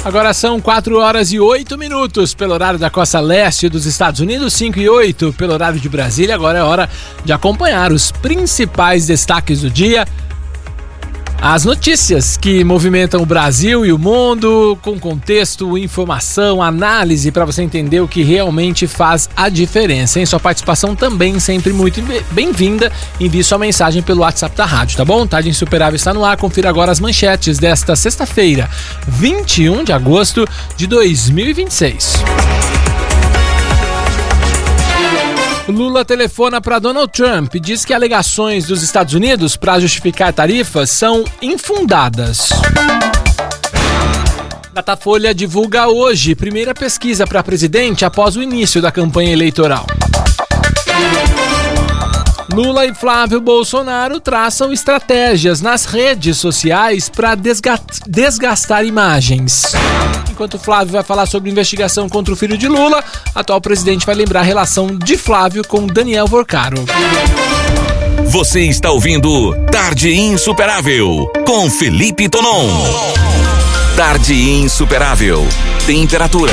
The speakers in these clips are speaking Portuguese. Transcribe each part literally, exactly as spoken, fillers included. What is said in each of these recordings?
Agora são quatro horas e oito minutos pelo horário da costa leste dos Estados Unidos, cinco e oito pelo horário de Brasília. Agora é hora de acompanhar os principais destaques do dia. As notícias que movimentam o Brasil e o mundo, com contexto, informação, análise, para você entender o que realmente faz a diferença, hein? Sua participação também sempre muito bem-vinda. Envie sua mensagem pelo WhatsApp da rádio, tá bom? Tarde Insuperável está no ar. Confira agora as manchetes desta sexta-feira, vinte e um de agosto de dois mil e vinte e seis. Lula telefona para Donald Trump e diz que alegações dos Estados Unidos para justificar tarifas são infundadas. Datafolha divulga hoje primeira pesquisa para presidente após o início da campanha eleitoral. Lula e Flávio Bolsonaro traçam estratégias nas redes sociais para desgastar imagens. Enquanto Flávio vai falar sobre investigação contra o filho de Lula, o atual presidente vai lembrar a relação de Flávio com Daniel Vorcaro. Você está ouvindo Tarde Insuperável, com Felipe Tonon. Tarde Insuperável. Temperatura.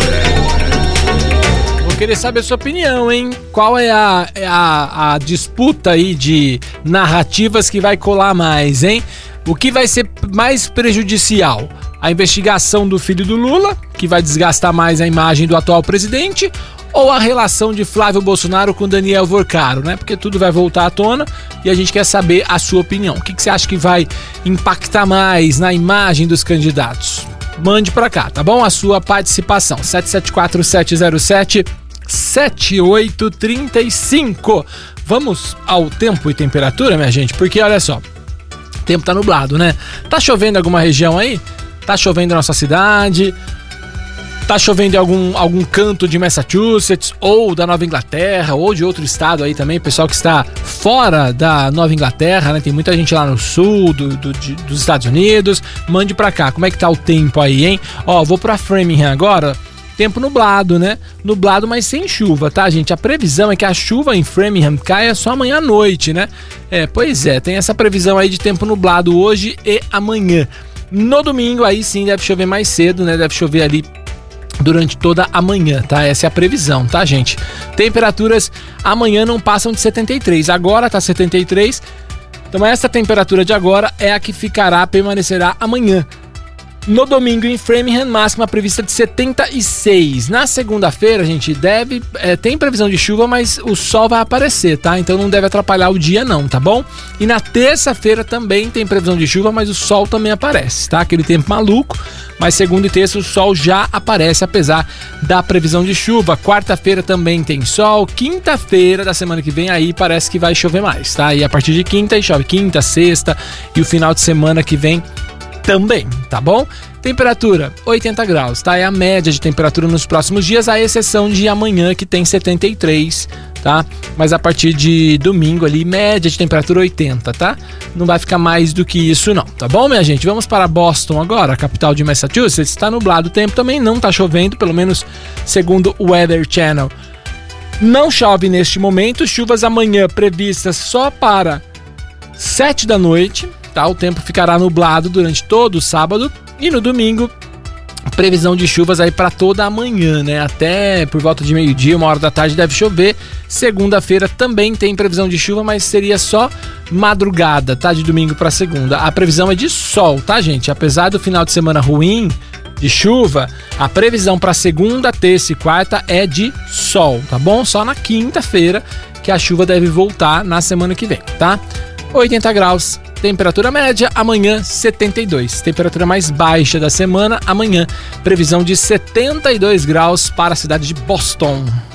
Vou querer saber a sua opinião, hein? Qual é a, a, a disputa aí de narrativas que vai colar mais, hein? O que vai ser mais prejudicial? A investigação do filho do Lula, que vai desgastar mais a imagem do atual presidente, ou a relação de Flávio Bolsonaro com Daniel Vorcaro, né? Porque tudo vai voltar à tona e a gente quer saber a sua opinião. O que, que você acha que vai impactar mais na imagem dos candidatos? Mande pra cá, tá bom? A sua participação. sete sete quatro, sete zero sete, sete oito três cinco. Vamos ao tempo e temperatura, minha gente? Porque olha só, o tempo tá nublado, né? Tá chovendo em alguma região aí? Tá chovendo na nossa cidade? Tá chovendo em algum, algum canto de Massachusetts ou da Nova Inglaterra ou de outro estado aí também, pessoal que está fora da Nova Inglaterra, né? Tem muita gente lá no sul do, do, de, dos Estados Unidos. Mande pra cá, como é que tá o tempo aí, hein? Ó, vou pra Framingham agora. Tempo nublado, né? Nublado, mas sem chuva, tá, gente? A previsão é que a chuva em Framingham caia só amanhã à noite, né? É, pois é, tem essa previsão aí de tempo nublado hoje e amanhã. No domingo, aí sim, deve chover mais cedo, né? Deve chover ali durante toda a manhã, tá? Essa é a previsão, tá, gente? Temperaturas amanhã não passam de setenta e três. Agora tá setenta e três. Então essa temperatura de agora é a que ficará, permanecerá amanhã. No domingo em Framingham, máxima prevista de setenta e seis. Na segunda-feira, gente, deve é, tem previsão de chuva, mas o sol vai aparecer, tá? Então não deve atrapalhar o dia não, tá bom? E na terça-feira também tem previsão de chuva, mas o sol também aparece, tá? Aquele tempo maluco, mas segunda e terça o sol já aparece, apesar da previsão de chuva. Quarta-feira também tem sol. Quinta-feira da semana que vem aí parece que vai chover mais, tá? E a partir de quinta aí chove quinta, sexta e o final de semana que vem também, tá bom? Temperatura oitenta graus, tá? É a média de temperatura nos próximos dias, à exceção de amanhã que tem setenta e três, tá? Mas a partir de domingo ali, média de temperatura oitenta, tá? Não vai ficar mais do que isso não, tá bom, minha gente? Vamos para Boston agora, a capital de Massachusetts. Tá nublado o tempo também, não tá chovendo, pelo menos segundo o Weather Channel. Não chove neste momento, chuvas amanhã previstas só para sete da noite, tá? O tempo ficará nublado durante todo o sábado e no domingo previsão de chuvas aí para toda a manhã, né? Até por volta de meio-dia, uma hora da tarde deve chover. Segunda-feira também tem previsão de chuva, mas seria só madrugada, tá? De domingo para segunda. A previsão é de sol, tá, gente? Apesar do final de semana ruim de chuva, a previsão para segunda, terça e quarta é de sol, tá bom? Só na quinta-feira que a chuva deve voltar na semana que vem, tá? oitenta graus, temperatura média, amanhã setenta e dois. Temperatura mais baixa da semana, amanhã, previsão de setenta e dois graus para a cidade de Boston.